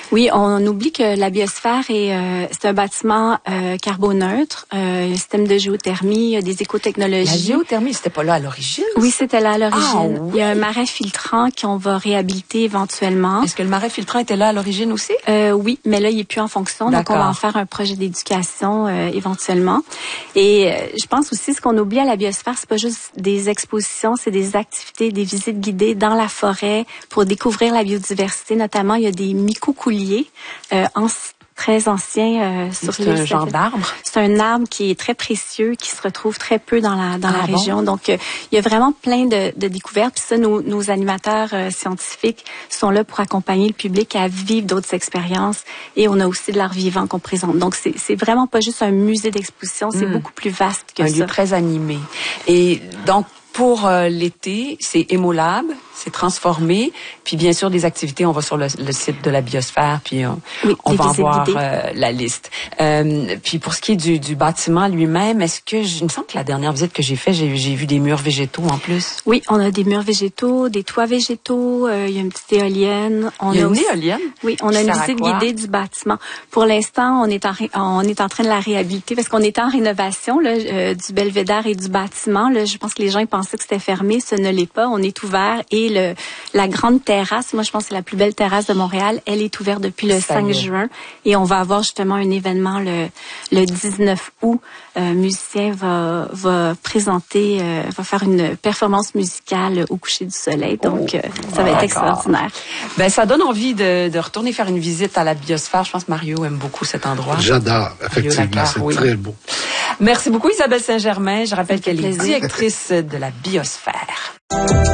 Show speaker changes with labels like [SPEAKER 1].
[SPEAKER 1] Oui, on oublie que la biosphère c'est un bâtiment carboneutre, un système de géothermie, des écotechnologies.
[SPEAKER 2] La géothermie, c'était pas là à l'origine?
[SPEAKER 1] Oui, c'était là à l'origine.
[SPEAKER 2] Ah, oui.
[SPEAKER 1] Il y a un marais filtrant qu'on va réhabiliter éventuellement.
[SPEAKER 2] Est-ce que le marais filtrant était là à l'origine aussi?
[SPEAKER 1] Oui, mais là, il est plus en fonction. Donc, on va en faire un projet d'éducation éventuellement. Et je pense aussi, ce qu'on oublie à la biosphère, c'est pas juste des expositions, c'est des activités, des visites guidées dans la forêt pour découvrir la biodiversité. Notamment, il y a des micocouliers très anciens sur
[SPEAKER 2] c'est un genre d'arbre.
[SPEAKER 1] C'est un arbre qui est très précieux, qui se retrouve très peu dans la région. Donc, il y a vraiment plein de découvertes. Puis ça, nos animateurs scientifiques sont là pour accompagner le public à vivre d'autres expériences. Et on a aussi de l'art vivant qu'on présente. Donc, c'est vraiment pas juste un musée d'exposition, c'est beaucoup plus vaste que ça.
[SPEAKER 2] Un lieu très animé. Et donc, pour l'été, c'est Émolab, c'est transformé. Puis bien sûr, des activités, on va sur le site de la biosphère, puis on va en voir la liste. Puis pour ce qui est du bâtiment lui-même, est-ce que il me semble que la dernière visite que j'ai faite, j'ai vu des murs végétaux en plus?
[SPEAKER 1] Oui, on a des murs végétaux, des toits végétaux, il y a une petite éolienne.
[SPEAKER 2] Il y a une éolienne?
[SPEAKER 1] Oui, on a une visite guidée du bâtiment. Pour l'instant, on est en train de la réhabiliter parce qu'on est en rénovation là, du belvédère et du bâtiment. Là, je pense que les gens pensaient que c'était fermé, ce ne l'est pas. On est ouvert et la grande terrasse, moi je pense que c'est la plus belle terrasse de Montréal, elle est ouverte depuis le 5 juin et on va avoir justement un événement le 19 août. Un musicien va présenter, va faire une performance musicale au coucher du soleil. Donc, ça va être extraordinaire.
[SPEAKER 2] Ben, ça donne envie de retourner faire une visite à la biosphère. Je pense que Mario aime beaucoup cet endroit.
[SPEAKER 3] J'adore, effectivement, c'est très beau.
[SPEAKER 2] Merci beaucoup Isabelle Saint-Germain. Je rappelle qu'elle est directrice de la biosphère.